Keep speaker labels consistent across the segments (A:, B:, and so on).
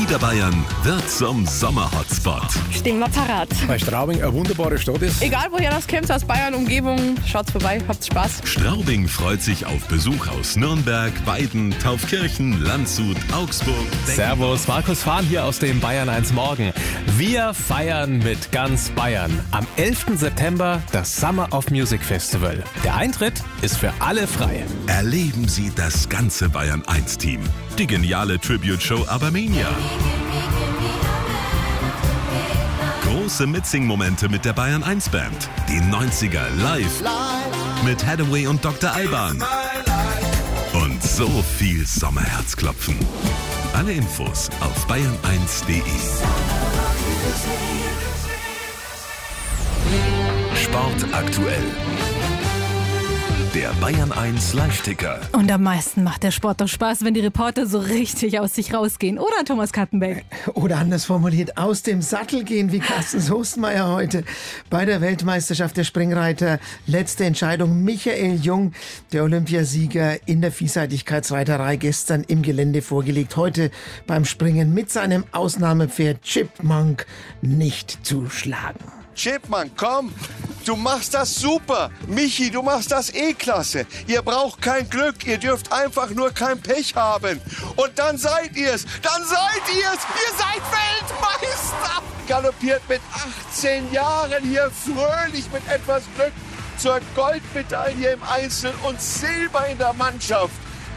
A: Niederbayern wird zum Sommerhotspot.
B: Stehen wir parat.
C: Bei Straubing eine wunderbare Stadt ist.
B: Egal woher das kommt, aus Bayern, Umgebung, schaut's vorbei, habt Spaß.
A: Straubing freut sich auf Besuch aus Nürnberg, Weiden, Taufkirchen, Landshut, Augsburg.
D: Servus, Markus Fahn hier aus dem Bayern 1 Morgen. Wir feiern mit ganz Bayern. Am 11. September das Summer of Music Festival. Der Eintritt ist für alle frei.
A: Erleben Sie das ganze Bayern 1 Team. Die geniale Tribute-Show Abermania. Große Mitsing-Momente mit der Bayern 1 Band. Die 90er live mit Hathaway und Dr. Alban. Und so viel Sommerherzklopfen. Alle Infos auf bayern1.de. Sport aktuell. Der Bayern 1 Live-Ticker.
E: Und am meisten macht der Sport doch Spaß, wenn die Reporter so richtig aus sich rausgehen. Oder, Thomas Kattenbeck?
F: Oder anders formuliert, aus dem Sattel gehen, wie Carsten Soestmeier heute bei der Weltmeisterschaft der Springreiter. Letzte Entscheidung. Michael Jung, der Olympiasieger in der Vielseitigkeitsreiterei, gestern im Gelände vorgelegt. Heute beim Springen mit seinem Ausnahmepferd Chipmunk nicht zu schlagen.
G: Chipmunk, komm, du machst das super. Michi, du machst das klasse. Ihr braucht kein Glück, ihr dürft einfach nur kein Pech haben. Und dann seid ihr's, ihr seid Weltmeister. Galoppiert mit 18 Jahren hier fröhlich mit etwas Glück zur Goldmedaille im Einzel und Silber in der Mannschaft.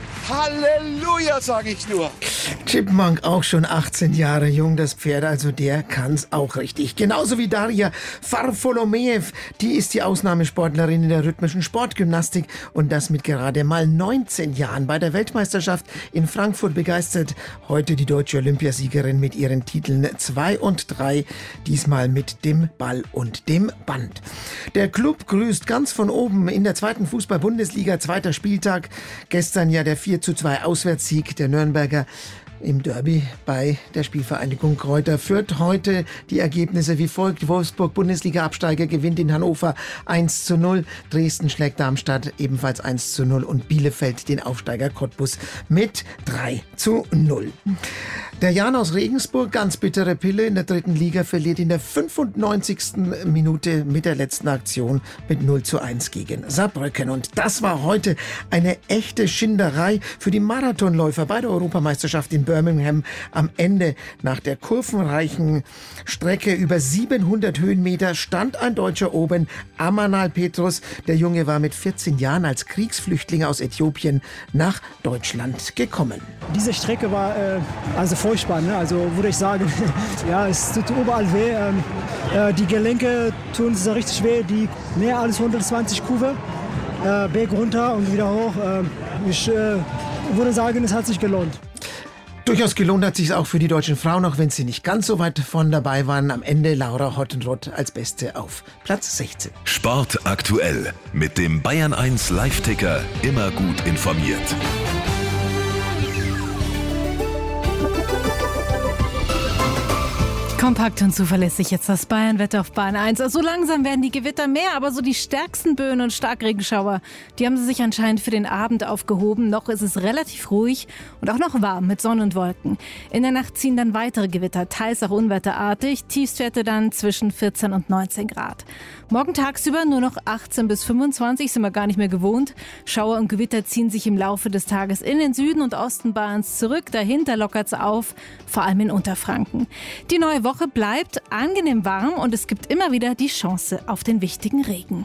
G: Halleluja, sage ich nur.
F: Chipmunk auch schon 18 Jahre jung, das Pferd, also der kann's auch richtig. Genauso wie Daria Farfolomeev, die ist die Ausnahmesportlerin in der rhythmischen Sportgymnastik und das mit gerade mal 19 Jahren. Bei der Weltmeisterschaft in Frankfurt begeistert heute die deutsche Olympiasiegerin mit ihren Titeln 2 und 3, diesmal mit dem Ball und dem Band. Der Club grüßt ganz von oben in der zweiten Fußball-Bundesliga, zweiter Spieltag. Gestern ja der 4:2 Auswärtssieg der Nürnberger im Derby bei der Spielvereinigung Kräuter Fürth. Heute die Ergebnisse wie folgt. Wolfsburg, Bundesliga-Absteiger, gewinnt in Hannover 1:0. Dresden schlägt Darmstadt ebenfalls 1:0 und Bielefeld den Aufsteiger Cottbus mit 3:0. Der Jan aus Regensburg, ganz bittere Pille in der dritten Liga, verliert in der 95. Minute mit der letzten Aktion mit 0:1 gegen Saarbrücken. Und das war heute eine echte Schinderei für die Marathonläufer bei der Europameisterschaft in Birmingham. Am Ende, nach der kurvenreichen Strecke über 700 Höhenmeter, stand ein Deutscher oben, Amanal Petrus. Der Junge war mit 14 Jahren als Kriegsflüchtling aus Äthiopien nach Deutschland gekommen.
H: Diese Strecke war furchtbar, ne? Also würde ich sagen, ja, es tut überall weh. Die Gelenke tun es richtig weh, die mehr als 120 Kurve, Berg runter und wieder hoch. Ich würde sagen, es hat sich gelohnt.
F: Durchaus gelohnt hat sich auch für die deutschen Frauen, auch wenn sie nicht ganz so weit von dabei waren. Am Ende Laura Hottenrott als Beste auf Platz 16.
A: Sport aktuell mit dem Bayern 1 Live-Ticker. Immer gut informiert.
E: Kompakt und zuverlässig jetzt das Bayernwetter auf Bayern 1. Also so langsam werden die Gewitter mehr, aber so die stärksten Böen und Starkregenschauer, die haben sie sich anscheinend für den Abend aufgehoben. Noch ist es relativ ruhig und auch noch warm mit Sonne und Wolken. In der Nacht ziehen dann weitere Gewitter, teils auch unwetterartig. Tiefstwerte dann zwischen 14 und 19 Grad. Morgen tagsüber nur noch 18 bis 25, sind wir gar nicht mehr gewohnt. Schauer und Gewitter ziehen sich im Laufe des Tages in den Süden und Osten Bayerns zurück. Dahinter lockert es auf, vor allem in Unterfranken. Die neue Woche bleibt angenehm warm und es gibt immer wieder die Chance auf den wichtigen Regen.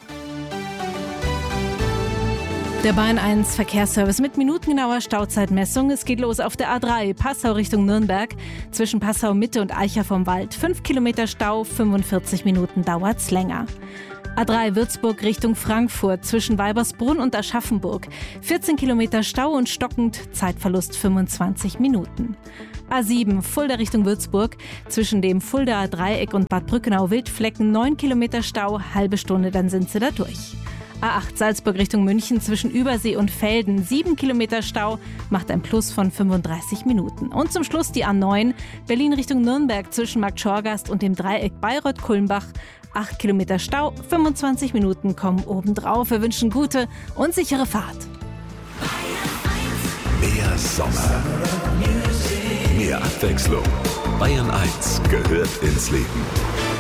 E: Der Bayern 1 Verkehrsservice mit minutengenauer Stauzeitmessung. Es geht los auf der A3 Passau Richtung Nürnberg. Zwischen Passau Mitte und Eicher vom Wald 5 Kilometer Stau, 45 Minuten dauert's länger. A3 Würzburg Richtung Frankfurt zwischen Weibersbrunn und Aschaffenburg. 14 Kilometer Stau und stockend, Zeitverlust 25 Minuten. A7 Fulda Richtung Würzburg zwischen dem Fuldaer Dreieck und Bad Brückenau-Wildflecken 9 Kilometer Stau, halbe Stunde, dann sind sie da durch. A8 Salzburg Richtung München zwischen Übersee und Velden 7 Kilometer Stau, macht ein Plus von 35 Minuten. Und zum Schluss die A9 Berlin Richtung Nürnberg zwischen Marktschorgast und dem Dreieck Bayreuth-Kulmbach 8 Kilometer Stau, 25 Minuten kommen obendrauf. Wir wünschen gute und sichere Fahrt.
A: Mehr Sommer, mehr Abwechslung. Bayern 1 gehört ins Leben.